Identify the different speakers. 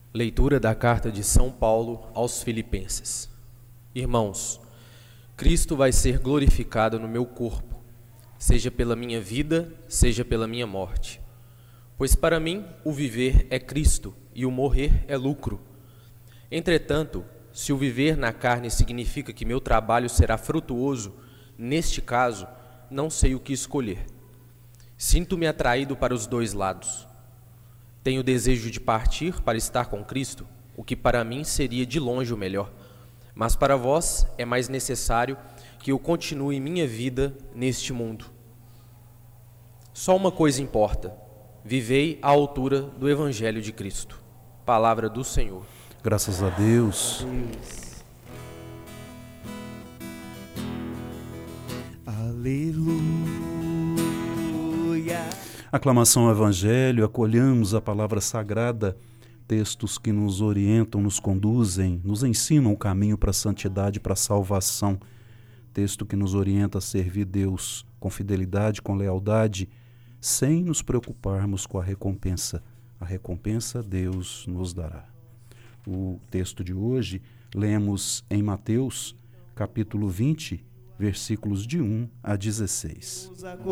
Speaker 1: Leitura da carta de São Paulo aos Filipenses. Irmãos, Cristo vai ser glorificado no meu corpo, seja pela minha vida, seja pela minha morte. Pois para mim o viver é Cristo e o morrer é lucro. Entretanto, se o viver na carne significa que meu trabalho será frutuoso, neste caso, não sei o que escolher. Sinto-me atraído para os dois lados. Tenho desejo de partir para estar com Cristo, o que para mim seria de longe o melhor. Mas para vós é mais necessário que eu continue minha vida neste mundo. Só uma coisa importa: vivei à altura do Evangelho de Cristo. Palavra do Senhor.
Speaker 2: Graças a Deus.
Speaker 3: Aleluia.
Speaker 2: Aclamação ao Evangelho, acolhamos a palavra sagrada, textos que nos orientam, nos conduzem, nos ensinam o caminho para a santidade, para a salvação. Texto que nos orienta a servir Deus com fidelidade, com lealdade, sem nos preocuparmos com a recompensa. A recompensa Deus nos dará. O texto de hoje lemos em Mateus, capítulo 20, versículos de 1 a 16.